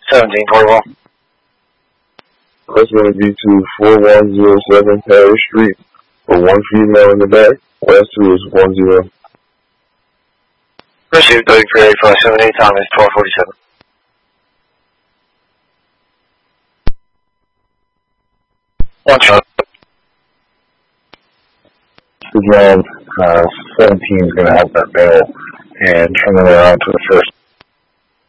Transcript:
1741. That's going to be to 4107 Parish Street for one female in the back. Last two is 10. Received 338578, time is 1247. One shot. This is 17 is going to have that male and turn it around to the first